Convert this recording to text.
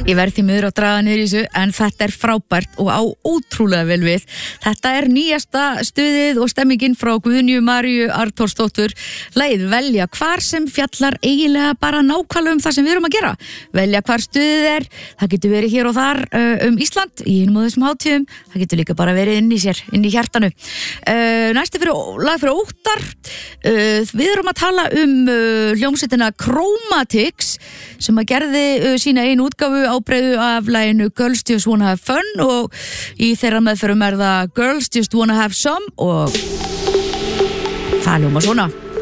Ég verð því miður að draga niður í þessu, en þetta frábært og á ótrúlega vel við. Þetta nýjasta stuðið og stemmingin frá Guðnýju Maríu Arnþórsdóttur. Lagið Velja hvar sem fjallar eiginlega bara nákvæmlega það sem við erum að gera. Velja hvar stuðið það getur verið hér og þar Ísland, í hinum og þessum hátíðum. Það getur líka bara verið inn í sér, inn í hjartanu. Næsti lag fyrir Óttar. Við erum að tala hljómsveitina Chromatics sem að gerði sína einu útgáfu ábreiðu af laginu Girls Just Wanna Have Fun og í þeirra meðferðum það Girls Just Wanna Have Some og það hljómar svona.